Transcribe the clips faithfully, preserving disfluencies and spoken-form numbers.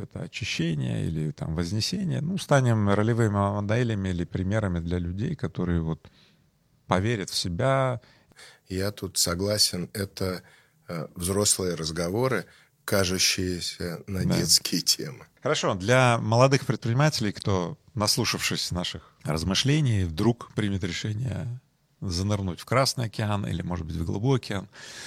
это очищение или там вознесение. Ну, станем ролевыми моделями или примерами для людей, которые вот поверят в себя. Я тут согласен, это э, взрослые разговоры, кажущиеся на да. детские темы. Хорошо, для молодых предпринимателей, кто, наслушавшись наших размышлений, вдруг примет решение занырнуть в Красный океан или, может быть, в Голубой океан,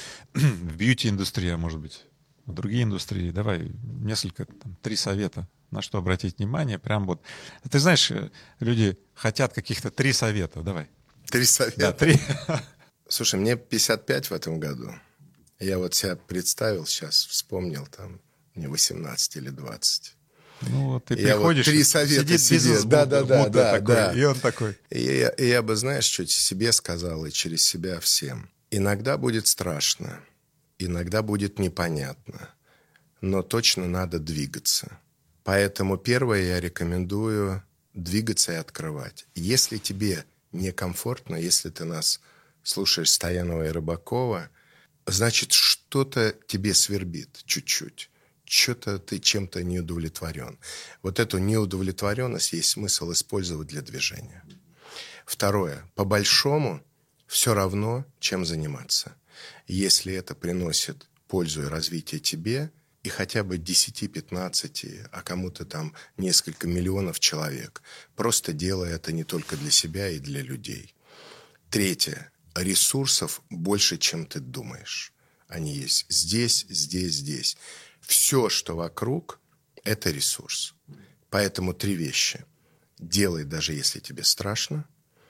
в бьюти-индустрию, а может быть, в другие индустрии, давай несколько, там, три совета, на что обратить внимание. Прям вот, ты знаешь, люди хотят каких-то три совета, давай. Три совета? Да, три. Слушай, мне пятьдесят пять в этом году. Я вот себя представил сейчас, вспомнил, там, мне восемнадцать или двадцать. Ну, вот ты я приходишь, вот три совета себе. Да, да, да, да, такой, да. И он такой. И я, и я бы, знаешь, что себе сказал, и через себя всем. Иногда будет страшно, иногда будет непонятно, но точно надо двигаться. Поэтому первое я рекомендую двигаться и открывать. Если тебе некомфортно, если ты нас слушаешь Стоянова и Рыбакова, значит, что-то тебе свербит чуть-чуть. Что-то ты чем-то не удовлетворен. Вот эту неудовлетворенность есть смысл использовать для движения. Второе. По-большому все равно, чем заниматься. Если это приносит пользу и развитие тебе и хотя бы десяти-пятнадцати, а кому-то там несколько миллионов человек, просто делай это не только для себя и для людей. Третье. Ресурсов больше, чем ты думаешь. Они есть здесь, здесь, здесь. Все, что вокруг, это ресурс. Поэтому три вещи. Делай, даже если тебе страшно.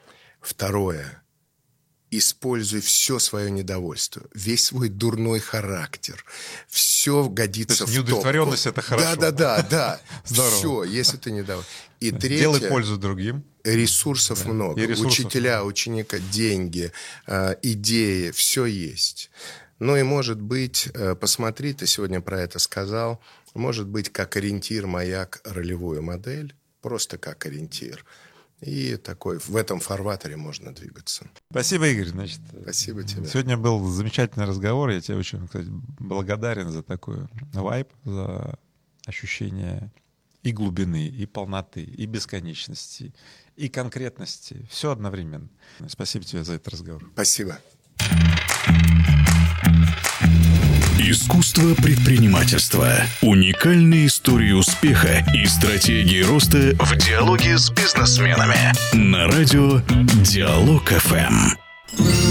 Второе. Используй все свое недовольство, весь свой дурной характер. Все годится в топку. Неудовлетворенность — это хорошо. Да, да, да, да. Все, если ты недоволен. И третье. Делай пользу другим. Ресурсов да. много. Ресурсов. Учителя, ученика, деньги, идеи, все есть. Ну и, может быть, посмотри, ты сегодня про это сказал, может быть, как ориентир, маяк, ролевую модель, просто как ориентир. И такой, в этом фарватере можно двигаться. Спасибо, Игорь. Значит, Спасибо тебе. Сегодня был замечательный разговор. Я тебе очень, кстати, благодарен за такой вайб, за ощущение и глубины, и полноты, и бесконечности, и конкретности. Все одновременно. Спасибо тебе за этот разговор. Спасибо. Искусство предпринимательства. Уникальные истории успеха и стратегии роста в диалоге с бизнесменами. На радио Диалог эф эм.